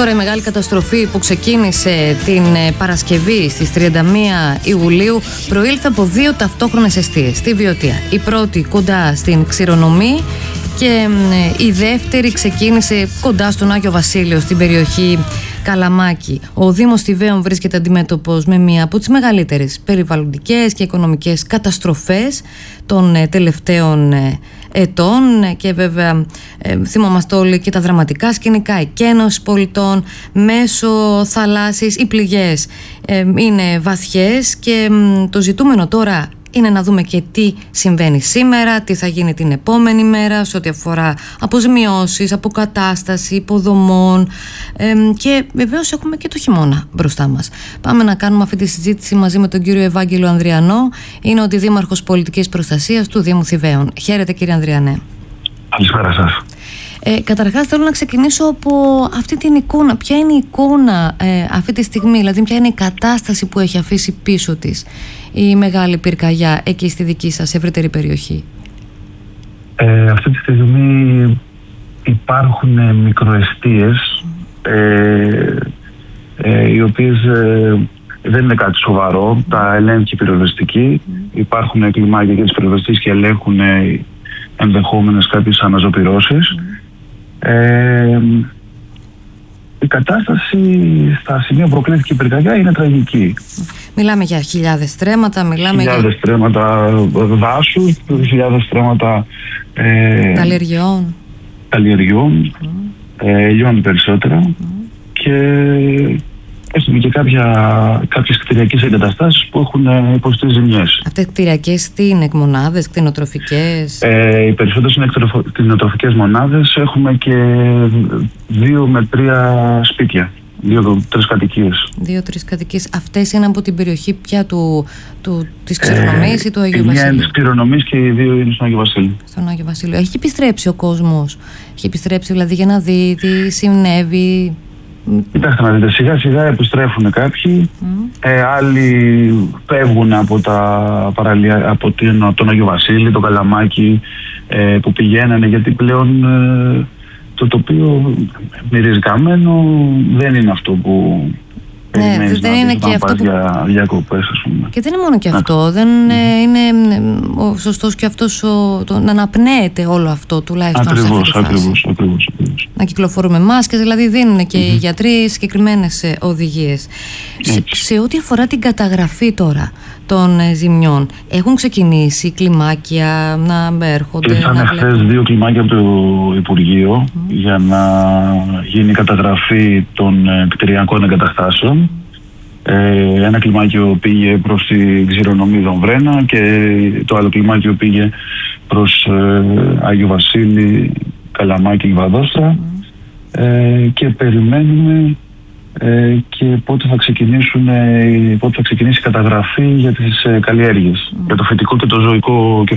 Τώρα η μεγάλη καταστροφή που ξεκίνησε την Παρασκευή στις 31 Ιουλίου προήλθε από δύο ταυτόχρονες εστίες στη Βιωτία. Η πρώτη κοντά στην Ξηρονομή και η δεύτερη ξεκίνησε κοντά στον Άγιο Βασίλειο, στην περιοχή Καλαμάκη. Ο Δήμος Θηβαίων βρίσκεται αντιμέτωπος με μία από τις μεγαλύτερες περιβαλλοντικές και οικονομικές καταστροφές των τελευταίων ετών και βέβαια θυμόμαστε όλοι και τα δραματικά σκηνικά, εκένωση πολιτών μέσω θαλάσσης. Οι πληγές είναι βαθιές και το ζητούμενο τώρα είναι να δούμε και τι συμβαίνει σήμερα, τι θα γίνει την επόμενη μέρα σε ό,τι αφορά αποζημιώσεις, αποκατάσταση υποδομών και βεβαίως έχουμε και το χειμώνα μπροστά μας. Πάμε να κάνουμε αυτή τη συζήτηση μαζί με τον κύριο Ευάγγελο Ανδριανό. Είναι ο αντιδήμαρχος πολιτικής προστασίας του Δήμου Θηβαίων. Χαίρετε, κύριε Ανδριανέ. Καλησπέρα σας. Καταρχάς θέλω να ξεκινήσω από αυτή την εικόνα. Ποια είναι η εικόνα αυτή τη στιγμή, δηλαδή ποια είναι η κατάσταση που έχει αφήσει πίσω της η μεγάλη πυρκαγιά εκεί στη δική σας ευρύτερη περιοχή? Αυτή τη στιγμή υπάρχουν μικροεστίες οι οποίες δεν είναι κάτι σοβαρό. Τα ελέγχει η πυροσβεστική. Υπάρχουν κλιμάκια για τις πυροσβεστικές και ελέγχουν ενδεχόμενες κάποιες αναζωπυρώσεις. Η κατάσταση στα σημεία που προκλήθηκε η πυρκαγιά είναι τραγική. Μιλάμε για χιλιάδες στρέμματα, χιλιάδες στρέμματα δάσους, χιλιάδες στρέμματα καλλιεργειών, λιώνει περισσότερα και έχουμε και κάποιες κτηριακές εγκαταστάσεις που έχουν υποστεί ζημιές. Αυτές οι κτηριακές τι είναι, μονάδες, κτηνοτροφικές? Οι περισσότερες είναι κτηνοτροφικές μονάδες. Έχουμε και 2 με 3 σπίτια. 2-3 κατοικίες. 2-3 κατοικίες. Αυτές είναι από την περιοχή πια της Ξηρονομής ή του Αγίου Βασιλείου? Μια είναι της Ξηρονομής και οι 2 είναι στον Άγιο Βασίλειο. Στον Άγιο Βασίλειο. Έχει επιστρέψει ο κόσμος? Έχει επιστρέψει δηλαδή για να δει τι συνέβη? Κοιτάξτε να δείτε, σιγά σιγά επιστρέφουν κάποιοι, άλλοι φεύγουν από τον Άγιο Βασίλειο, το Καλαμάκι που πηγαίνανε, γιατί πλέον το τοπίο μυρίζει καμένο, δεν είναι αυτό που δεν είναι και αυτό που... για διακοπές, ας πούμε. Και δεν είναι μόνο και αυτό, δεν είναι ο σωστός και αυτός να αναπνέεται όλο αυτό, τουλάχιστον σε αυτή τη φάση. Ακριβώς. Να κυκλοφορούμε μάσκες, δηλαδή δίνουν και οι γιατροί συγκεκριμένες οδηγίες. Σε ό,τι αφορά την καταγραφή τώρα των ζημιών, έχουν ξεκινήσει κλιμάκια να έρχονται? Ήρθαν χθες 2 κλιμάκια από το Υπουργείο για να γίνει καταγραφή των κτηριακών εγκαταστάσεων. Ένα κλιμάκιο πήγε προς τη Ξηρονομή Δομβρένα και το άλλο κλιμάκιο πήγε προς Άγιο Βασίλη, Καλαμάκι, Λιβαδόστρα και περιμένουμε και πότε θα ξεκινήσει η καταγραφή για τις καλλιέργειες, για το φυτικό και το ζωικό